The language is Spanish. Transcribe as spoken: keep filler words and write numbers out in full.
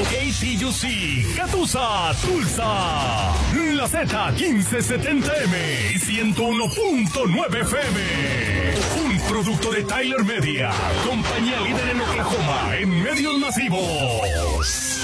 A T U C, Catusa, Tulsa. La Z quince setenta M y ciento uno punto nueve F M. Un producto de Tyler Media, compañía líder en Oklahoma en medios masivos.